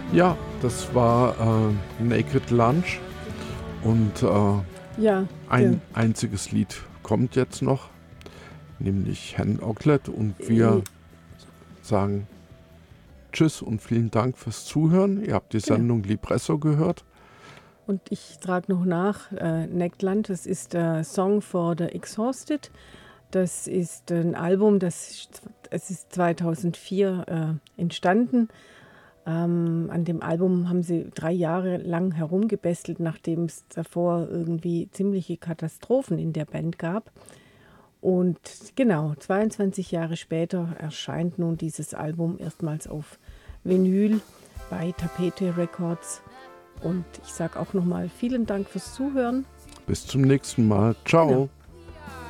Ja, das war Naked Lunch und Ja, ein einziges Lied kommt jetzt noch, nämlich Hen Oglet, und wir sagen Tschüss und vielen Dank fürs Zuhören. Ihr habt die genau. Sendung Lipresso gehört. Und ich trage noch nach, Neckland, das ist der Song for the Exhausted. Das ist ein Album, es ist 2004 entstanden. An dem Album haben sie 3 Jahre lang herumgebastelt, nachdem es davor irgendwie ziemliche Katastrophen in der Band gab. Und genau, 22 Jahre später erscheint nun dieses Album erstmals auf Vinyl bei Tapete Records. Und ich sage auch nochmal vielen Dank fürs Zuhören. Bis zum nächsten Mal. Ciao. Genau.